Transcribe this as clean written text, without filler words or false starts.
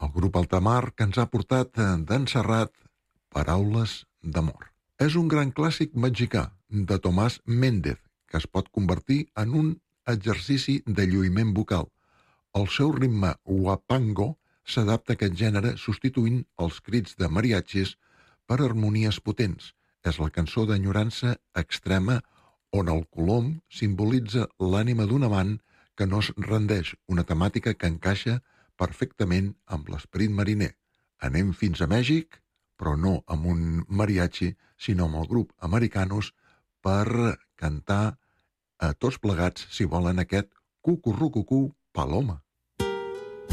el grup Altamar, que ens ha portat d'en Serrat Paraules d'amor. És un gran clàssic mexicà de Tomàs Méndez, que es pot convertir en un exercici de lluïment vocal. El seu ritme huapango s'adapta a aquest gènere substituint els crits de mariachis per harmonies potents. És la cançó d'enyorança extrema on el colom simbolitza l'ànima d'un amant que no es rendeix, una temàtica que encaixa perfectament amb l'esperit mariner. Anem fins a Mèxic, però no amb un mariachi, sinó amb el grup Americanos per cantar a tots plegats, si volen, aquest Cucurrucucú Paloma.